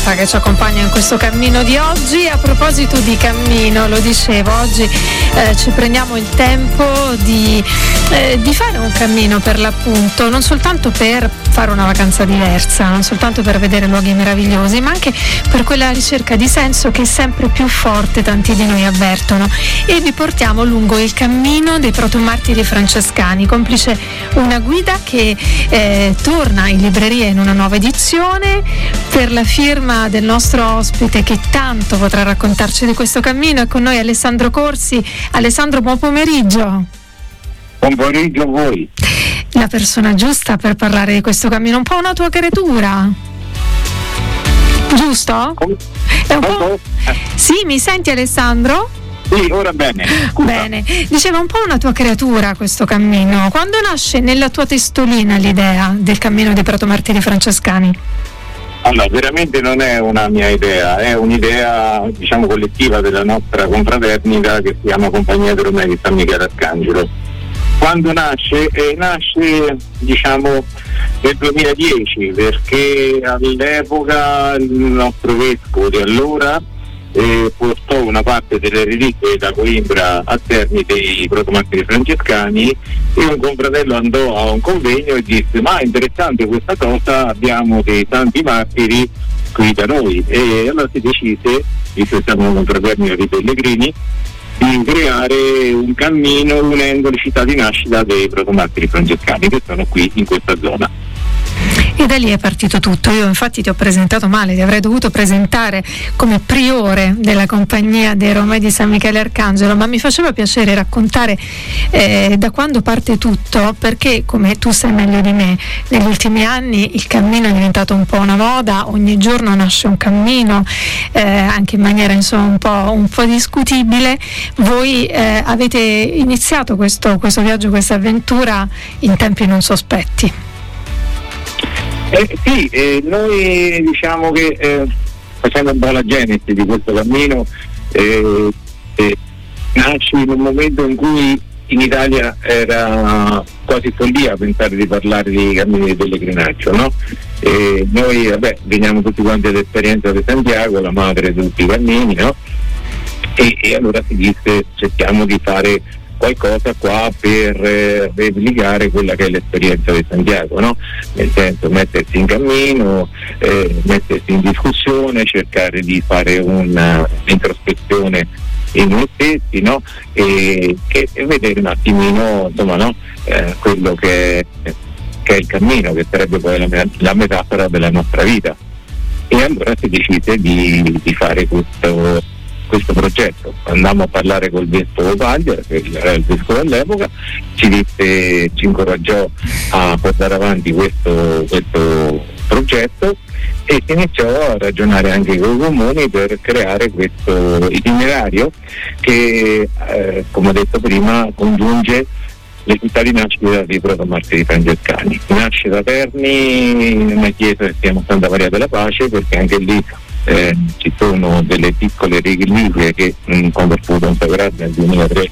Giusta che ci accompagna in questo cammino di oggi. A proposito di cammino, lo dicevo, oggi ci prendiamo il tempo di fare un cammino, per l'appunto, non soltanto per fare una vacanza diversa, non soltanto per vedere luoghi meravigliosi, ma anche per quella ricerca di senso che è sempre più forte, tanti di noi avvertono, e vi portiamo lungo il cammino dei protomartiri francescani, complice una guida che torna in libreria in una nuova edizione per la firma del nostro ospite che tanto potrà raccontarci di questo cammino. È con noi Alessandro Corsi. Alessandro, buon pomeriggio. Buon pomeriggio a voi. La persona giusta per parlare di questo cammino, un po' una tua creatura, giusto? È un po'... Sì, mi senti, Alessandro? Sì, ora bene. Scusa. Bene, diceva un po' una tua creatura questo cammino. Quando nasce nella tua testolina l'idea del cammino dei protomartiri francescani? Allora, veramente non è una mia idea, è un'idea, diciamo, collettiva della nostra confraternita che si chiama Compagnia dei Romei di San Michele Arcangelo. Quando nasce, diciamo, nel 2010, perché all'epoca il nostro vescovo di allora portò una parte delle reliquie da Coimbra a Terni dei protomartiri francescani, e un confratello andò a un convegno e disse: ma è interessante questa cosa, abbiamo dei santi martiri qui da noi. E allora si decise, visto che siamo una confraternita di pellegrini, di creare un cammino unendo le città di nascita dei protomartiri francescani che sono qui in questa zona. E da lì è partito tutto. Io infatti ti ho presentato male, ti avrei dovuto presentare come priore della Compagnia dei Romei di San Michele Arcangelo, ma mi faceva piacere raccontare da quando parte tutto, perché, come tu sai meglio di me, negli ultimi anni il cammino è diventato un po' una moda, ogni giorno nasce un cammino, anche in maniera insomma un po' discutibile. Voi avete iniziato questo viaggio, questa avventura in tempi non sospetti. Sì, noi diciamo che facendo un po' la genesi di questo cammino, nasce in un momento in cui in Italia era quasi follia pensare di parlare di cammini di pellegrinaggio, no? Noi veniamo tutti quanti all'esperienza di Santiago, la madre di tutti i cammini, no? E allora si disse: cerchiamo di fare qualcosa qua per replicare quella che è l'esperienza di Santiago, no? Nel senso, mettersi in cammino, mettersi in discussione, cercare di fare una introspezione in noi stessi, no? E vedere un attimino, insomma, no? Quello che è il cammino, che sarebbe poi la metafora della nostra vita. E allora si decise di fare questo progetto. Andammo a parlare col vescovo Paglia, che era il vescovo all'epoca, ci incoraggiò a portare avanti questo progetto, e si iniziò a ragionare anche con i comuni per creare questo itinerario che, come ho detto prima, congiunge le città di nascita dei protomartiri francescani. Nasce da Terni, nella chiesa che si chiama Santa Maria della Pace, perché anche lì ci sono delle piccole reliquie che quando fu consacrato nel 2003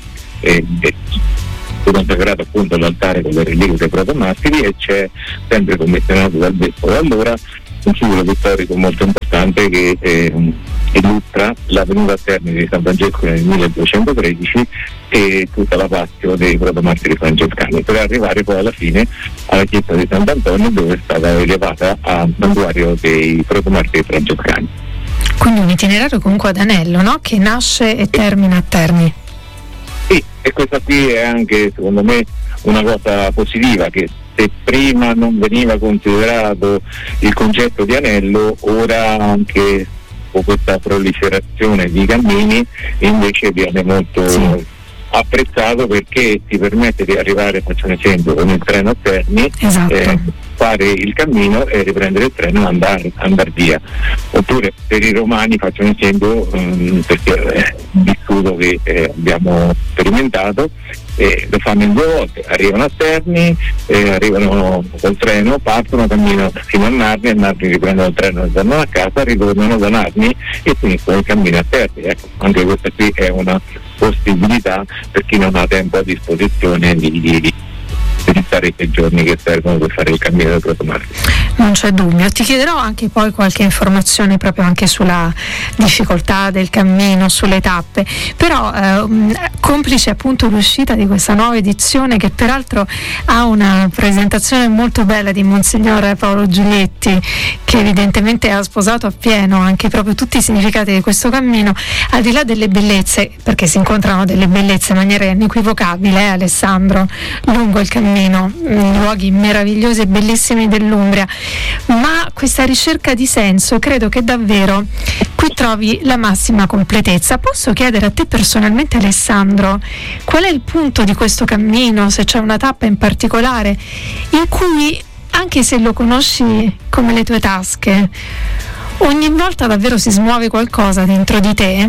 fu consacrato appunto l'altare con le reliquie dei protomartiri, e c'è, sempre commissionato dal vescovo allora, un simbolo pittorico molto importante che illustra la venuta a Terni di San Francesco nel 1213 e tutta la passio dei protomartiri francescani, per arrivare poi alla fine alla chiesa di Sant'Antonio, dove è stata elevata a santuario dei protomartiri francescani. Quindi un itinerario comunque ad anello, no? Che nasce e termina a Terni. Sì, e questa qui è anche, secondo me, una cosa positiva, che se prima non veniva considerato il concetto di anello, ora anche con questa proliferazione di cammini invece viene molto apprezzato, perché ti permette di arrivare, faccio un esempio, con il treno a Terni, fare il cammino e riprendere il treno e andare via. Oppure per i romani, faccio un esempio, perché è vissuto che abbiamo sperimentato, lo fanno in 2 volte: arrivano a Terni, arrivano col treno, partono, camminano fino a Narni, a Narni riprendono il treno e tornano a casa, ritornano da Narni e finiscono il cammino a Terni. Ecco, anche questa qui è una possibilità per chi non ha tempo a disposizione di stare i giorni che servono per fare il cammino del protomartiri. Non c'è dubbio. Ti chiederò anche poi qualche informazione proprio anche sulla difficoltà del cammino, sulle tappe, però complice appunto l'uscita di questa nuova edizione, che peraltro ha una presentazione molto bella di Monsignor Paolo Giulietti, che evidentemente ha sposato appieno anche proprio tutti i significati di questo cammino, al di là delle bellezze, perché si incontrano delle bellezze in maniera inequivocabile, Alessandro, lungo il cammino, luoghi meravigliosi e bellissimi dell'Umbria, ma questa ricerca di senso credo che davvero qui trovi la massima completezza. Posso chiedere a te personalmente, Alessandro, qual è il punto di questo cammino, se c'è una tappa in particolare in cui, anche se lo conosci come le tue tasche, ogni volta davvero si smuove qualcosa dentro di te?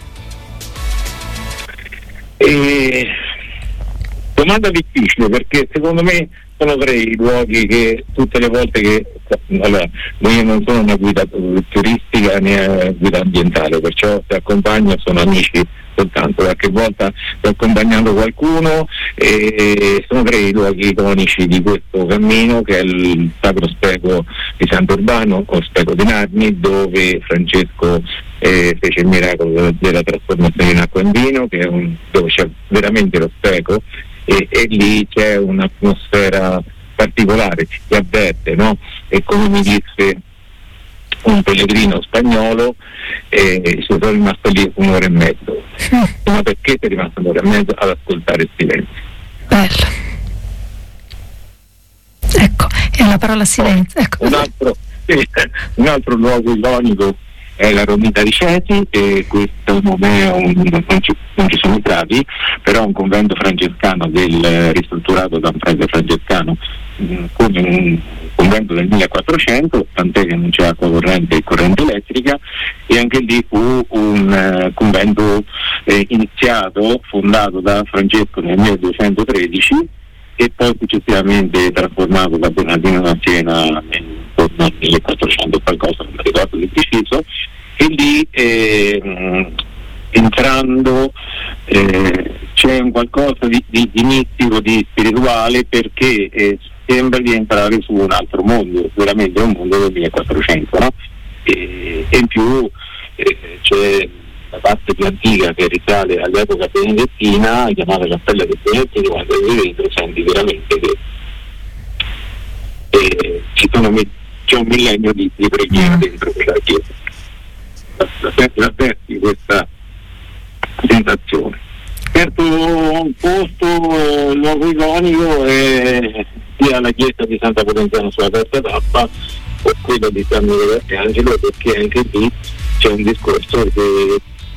Domanda difficile, perché secondo me sono 3 i luoghi che tutte le volte che, allora, io non sono una guida turistica né guida ambientale, perciò se accompagno sono amici soltanto, qualche volta sto accompagnando qualcuno, e sono 3 i luoghi iconici di questo cammino, che è il Sacro Speco di Sant'Urbano o Speco di Narni, dove Francesco fece il miracolo della trasformazione in acqua in vino, che è dove c'è veramente lo speco, e lì c'è un'atmosfera particolare, si avverte, no? E come mi disse un pellegrino spagnolo, sono rimasto lì 1 ora e mezzo. Ma perché sei rimasto 1 ora e mezzo? Ad ascoltare il silenzio. Bello. Ci è la parola silenzio. Ecco. Un altro luogo iconico è la Romita di Ceti, e questo non ci sono entrati, però è un convento francescano ristrutturato da un prete francescano come un convento del 1400, tant'è che non c'è acqua corrente e corrente elettrica, e anche lì fu un convento iniziato, fondato da Francesco nel 1213 e poi successivamente trasformato da Bernardino da Siena nel 1400 qualcosa, non mi ricordo di preciso, e lì entrando c'è un qualcosa di mistico, di spirituale, perché sembra di entrare su un altro mondo, veramente un mondo del 1400, no? E in più c'è la parte più antica che risale all'epoca benedettina, chiamata Cappella dei Benedettini. Quando entri dentro senti veramente che c'è un millennio di preghiera dentro quella chiesa. Avverti questa sensazione. Certo, un posto, luogo iconico è sia la chiesa di Santa Potenziana sulla terza tappa o quella di San Michele Angelo, perché anche lì c'è un discorso che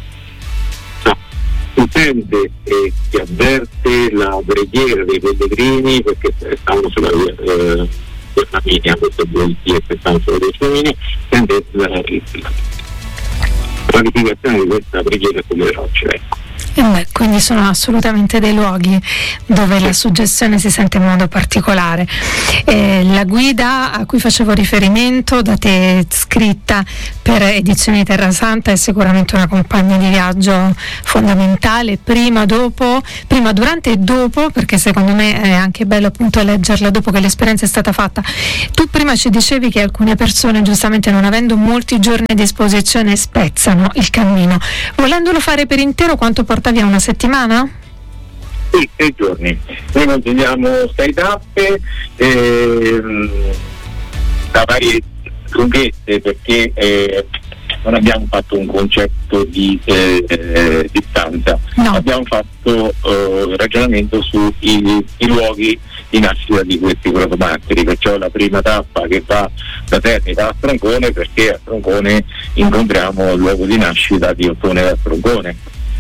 si sente e si avverte la preghiera dei pellegrini, perché stavano sulla via per Flaminia, queste 2 chiese stavano sulla via Flaminia, sente la qualificazione di questa preghiera sulle rocce, ecco. Quindi sono assolutamente dei luoghi dove la suggestione si sente in modo particolare. La guida a cui facevo riferimento, da te scritta per Edizioni Terra Santa, è sicuramente una compagna di viaggio fondamentale, prima, durante e dopo, perché secondo me è anche bello appunto leggerla dopo che l'esperienza è stata fatta. Tu prima ci dicevi che alcune persone, giustamente non avendo molti giorni a disposizione, spezzano il cammino. Volendolo fare per intero, quanto porta via? Una settimana? Sì, 6 giorni. Noi consigliamo 6 tappe da varie lunghezze, perché non abbiamo fatto un concetto di distanza, no. Abbiamo fatto ragionamento sui luoghi di nascita di questi protomartiri, perciò la prima tappa che va da Ternita a Stroncone, perché a Stroncone incontriamo il luogo di nascita di Ottone da Stroncone.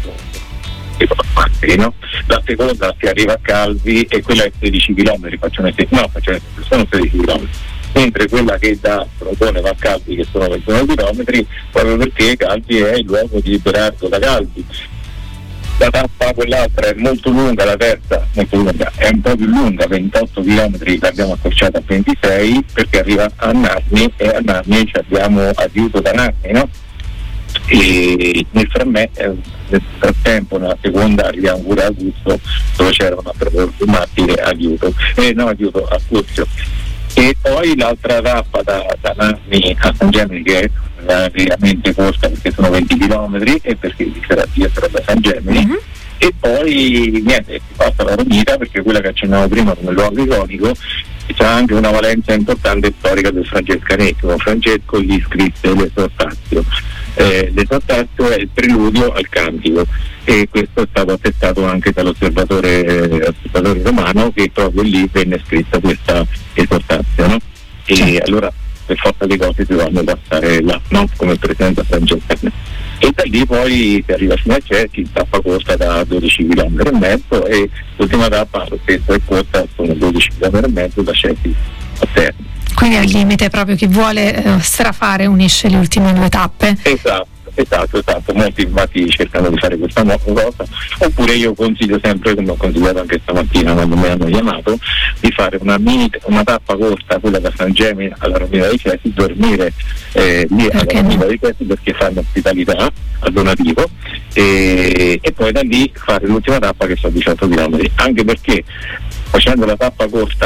No? La seconda si arriva a Calvi e quella è 16 km, sono 16 km, mentre quella che da Stroncone va a Calvi, che sono 21 km, proprio perché Calvi è il luogo di Berardo da Calvi. La tappa, quell'altra, è molto lunga, la terza molto lunga, è un po' più lunga, 28 km, l'abbiamo accorciata a 26 perché arriva a Narni, e a Narni abbiamo aiuto da Narni, no? E nel frattempo nella seconda arriviamo pure a Augusto, dove c'era un martire a Fuzio. E poi l'altra tappa da Narni a San Gemini, che è veramente corta perché sono 20 km e perché io sarò da San Gemini. E poi niente, si passa la Romita, perché quella che accennavo prima come luogo iconico c'ha anche una valenza importante storica del francescanesimo. Francesco gli scrisse l'esortatio. L'esortatio è il preludio al cantico, e questo è stato attestato anche dall'osservatore romano, che proprio lì venne scritta questa esortatio, no? E allora per forza di cose si vanno passare là, no? Come presenza francescana. E da lì poi si arriva fino a Cerchi, tappa corta da 12 km e mezzo, e l'ultima tappa lo stesso è corta, sono 12 km e mezzo da Cerchi a Terni. Quindi al limite proprio chi vuole strafare unisce le ultime 2 tappe. Esatto, molti infatti cercano di fare questa cosa, oppure io consiglio sempre, come ho consigliato anche stamattina quando mi hanno chiamato, di fare una tappa corta, quella da San Gemini alla Romita dei Chiesi, dormire lì alla Romita dei Chiesi perché fanno ospitalità a donativo, e poi da lì fare l'ultima tappa che sono 18 km, anche perché facendo la tappa corta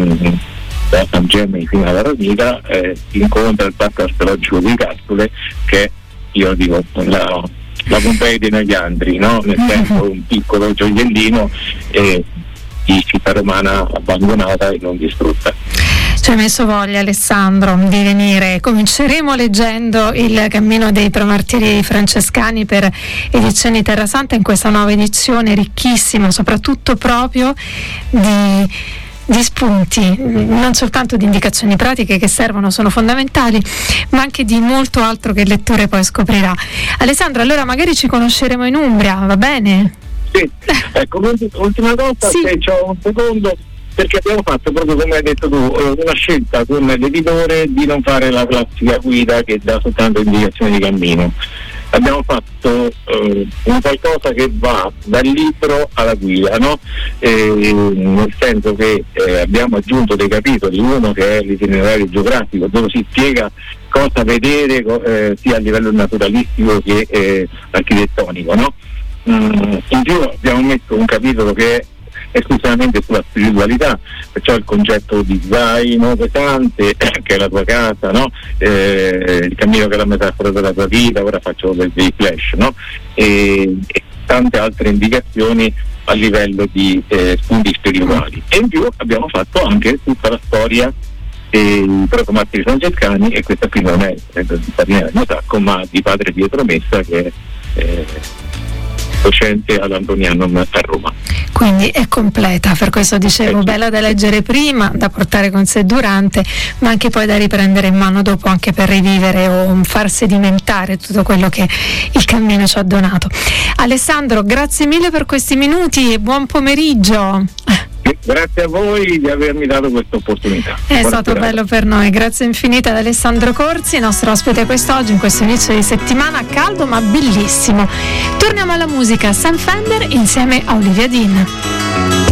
da San Gemini fino alla Romita si incontra il parco archeologico di Castule, che io dico la Pompei dei Noiandri, no? Nel senso un piccolo gioiellino di città romana abbandonata e non distrutta. Ci hai messo voglia, Alessandro, di venire. Cominceremo leggendo il Cammino dei Premartiri francescani per Edizioni Terra Santa, in questa nuova edizione ricchissima, soprattutto proprio di spunti, non soltanto di indicazioni pratiche che servono, sono fondamentali, ma anche di molto altro che il lettore poi scoprirà. Alessandro, allora magari ci conosceremo in Umbria, va bene? Sì, ecco, ultima cosa, sì. Se c'ho un secondo, perché abbiamo fatto, proprio come hai detto tu, una scelta con l'editore di non fare la classica guida che dà soltanto indicazioni di cammino. Abbiamo fatto un qualcosa che va dal libro alla guida, no? Nel senso che abbiamo aggiunto dei capitoli, uno che è l'itinerario geografico, dove si spiega cosa vedere sia a livello naturalistico che architettonico, no? In più abbiamo messo un capitolo che è esclusivamente sulla spiritualità, perciò il concetto di zaino pesante che è la tua casa, no? Il cammino che è la metafora della tua vita, ora faccio dei flash, no? E tante altre indicazioni a livello di spunti spirituali. E in più abbiamo fatto anche tutta la storia dei protomartiri francescani, e questa qui non è di Farinelli Mosacco, ma di padre Pietro Messa, che è docente all'Antonianum a Roma. Quindi è completa, per questo dicevo, bella da leggere prima, da portare con sé durante, ma anche poi da riprendere in mano dopo, anche per rivivere o far sedimentare tutto quello che il cammino ci ha donato. Alessandro, grazie mille per questi minuti e buon pomeriggio. Grazie a voi di avermi dato questa opportunità. È stato bello per noi, grazie infinite ad Alessandro Corsi, nostro ospite quest'oggi in questo inizio di settimana caldo ma bellissimo. Torniamo alla musica, Sam Fender insieme a Olivia Dean.